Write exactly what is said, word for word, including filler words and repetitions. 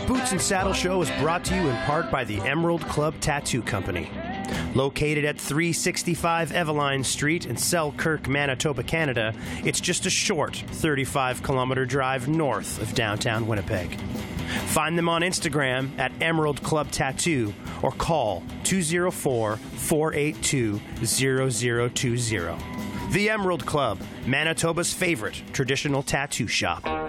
Boots and Saddle Show is brought to you in part by the Emerald Club Tattoo Company. Located at three sixty-five Eveline Street in Selkirk, Manitoba, Canada, it's just a short thirty-five kilometer drive north of downtown Winnipeg. Find them on Instagram at Emerald Club Tattoo or call two oh four, four eight two, zero zero two zero. The Emerald Club, Manitoba's favorite traditional tattoo shop.